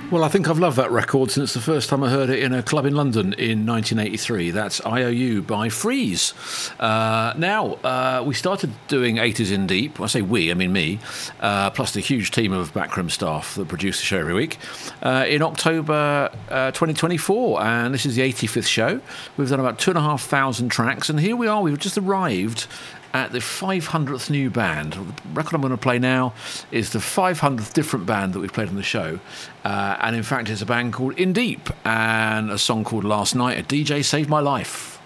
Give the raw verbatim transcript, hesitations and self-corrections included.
Well, I think I've loved that record since the first time I heard it in a club in London in nineteen eighty-three. That's I O U by Freeze. Uh, now, uh, we started doing eighties in Deep. When I say we, I mean me, uh, plus the huge team of backroom staff that produce the show every week, uh, in October uh, twenty twenty-four. And this is the eighty-fifth show. We've done about two and a half thousand tracks. And here we are. We've just arrived at the five hundredth new band. The record I'm going to play now is the five hundredth different band that we've played on the show. Uh, and in fact, it's a band called In Deep and a song called Last Night, A D J Saved My Life.